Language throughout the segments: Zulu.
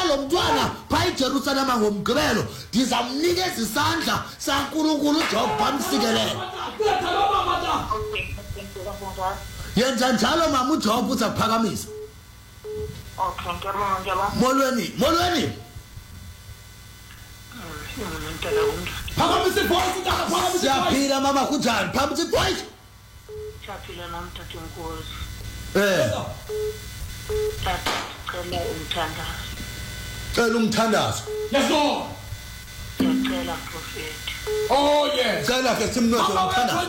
lo mntwana pha eJerusalem ngomgqibelo ndizamnikeza isandla saNkulunkulu uJob bamsikelele. Yenza njalo mama uJob uza kuphakamisa. Okay, ngiyabonga. Molweni. Phakamisa ivoice utata, phakamisa ivoice. Siyaphila mama kunjani? Phakamisa ivoice. Siyaphila nami tata Nkosi. Tata cela umthandazo. Cela umthandazo. Yes Lord. Ngiyacela prophet. Oh yes. Cela ke simnotho umthandazo.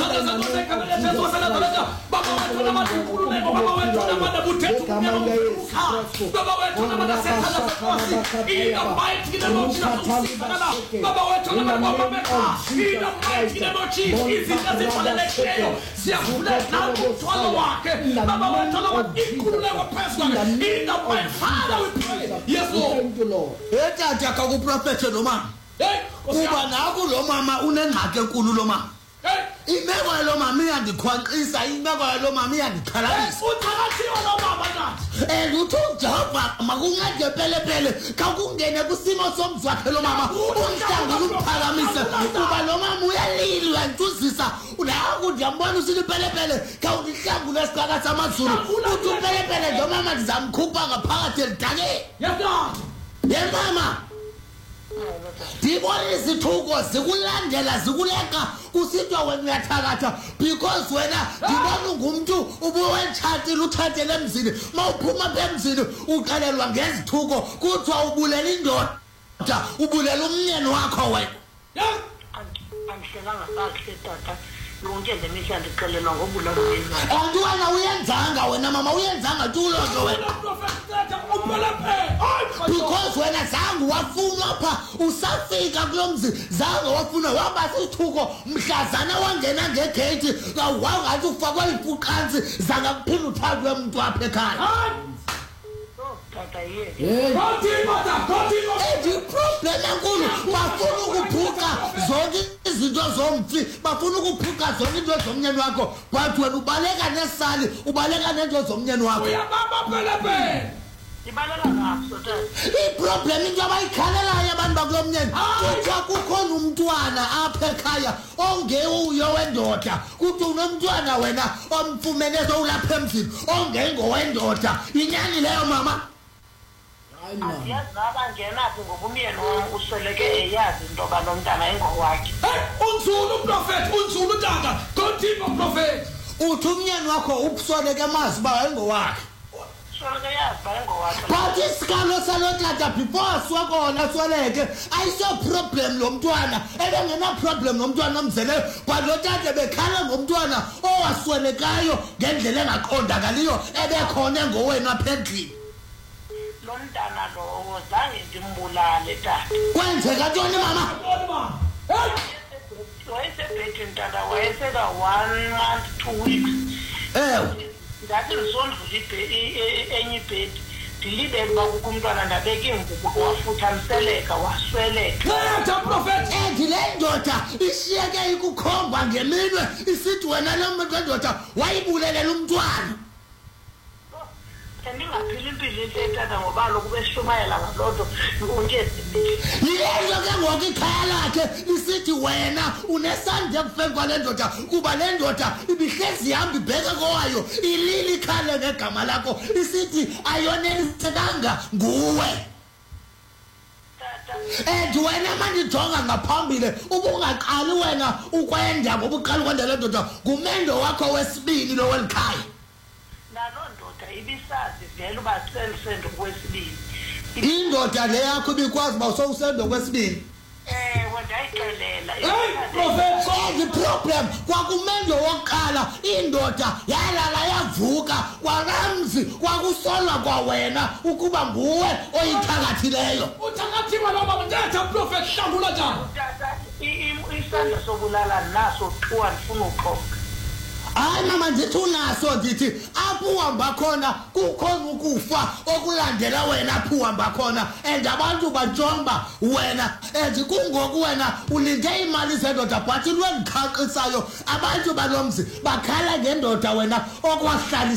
Etata ka ku prophet no mama. Kuba naku lo mama unengxaki enkulu lo mama. Imeko lo mama iyandikhwanqisa, imeko lo mama iyandikhalabisa. Uthakathiwe lo mama nathi. Lutho uJehova makuncede pelepele ka kungene kusimo somzwakhe lo mama umhlangula ukuphakamise kuba lo mama uyalila ntuzisa unaku ndiyambona usithi pelepele ka undihlangula esiqaka samazulu uthi pelepele lo mama ndizamkhupha ngaphakathi elidakeni. Yes mama. Ndibona izithuko zikulandela zikuleka kusithiwa wena uyathakatha because wena ndibona ungumntu ubuwetshatile uthathele emzini mawuphuma apha emzini uqalelwa ngezithuko kuthiwa ubulela indoda ubulela umnyeni wakho wena. Angihlelanga kakuhle tata. Lonke le mihla ndiqelelwa ngobulalo bemali. Andiwena uyenzanga wena mama uyenzanga tu loo nto wena. Because wena zange wafunwa pha usafika kulo mzi zange wafuna waba sithuko mhlazana wangena ngegate kawangathi ufakwa ifuqansi zange kuphinde uthathwe umuntu apha ekhaya. Tata ye. The problem enkulu bafuna ukuphuka zonke izinto zomfi bafuna ukuphuka zonke into zomnyeni wakho but wena ubaleka nesali ubaleka nento zomnyeni wakho. Uyabamba pelepele. Ibalela ngapho tata. Iproblem into abayikhalelayo abantu bakulo mnyeni kuthiwa kukhona umntwana apha ekhaya ongeuyo wendoda kuthi unomntwana wena omfumene sowulapha emzini ongengowendoda inyani leyo mama. Asiyazi ngaba ngenaphi ngoba umyeni wami usweleke eyazi into ba lo mntana engowakhe. Unzulu prophet, unzulu tata. Continue prophet. Uthi umyeni wakho ubusweleke mazi ba engowakhe. Usweleke yazi ba engowakhe. But isikalo salo tata before swakona sweleke ayiso problem lo mntwana ebengena problem nomntwana omzeleyo but lo tata bekhala ngomntwana owaswelekayo ngendlela engaqondakaliyo ebekhona ngowena phedlini. Lo mntana lo zange ndimbulale tata. Kwenzeka ntoni mama? Wayesebhedini tata wayeseka 1 month 2 weeks. Ndathi ndisondlula enye ibhedi ndilibele uba kukho umntwana ndabeka ingubo wafuthamiseleka wasweleka. Le ndoda ishiyeke ikukhomba ngeminwe isithi wena lo muntu wendoda wayibulelela umntwana. Ndingaphili impilo entle tata ngoba lokhu beshumayela ngalonto unkezimile. Yileyo ke ngoku ikhaya lakhe lisithi wena unesandla ekufeni kwale ndoda kuba le ndoda ibihlezi ihamba ibheke kowayo ilili ikhale ngegama lakho isithi ayonelisekanga nguwe. Wena mandijonga ngaphambili ubungaqali wena ukwenda ngoba uqala ukwenda le ndoda ngumendo wakho wesibili lo welikhaya. Ibisazi vele uba sendisendo kwesibili. Indoda le yakho ibikwazi uba usowusendo kwesibili. Ndayixelela. The problem kwakumendo wokuqala indoda yalala yavuka kwaramzi kwakusolwa kwa wena ukuba nguwe oyithakathileyo. Uthakathiwe lo mama ndatha prophet hlangula njani? Isandla sobulala naso kuthiwa ndifuna uxoxa. Hayi mama ndithi unaso ndithi apho uhamba khona kukhona ukufa okulandela wena apho uhamba khona and abantu bajomba wena and kungoku wena ulinde imali zendoda but lwendikhaqisayo abantu balomzi bakhala ngendoda wena okwahlala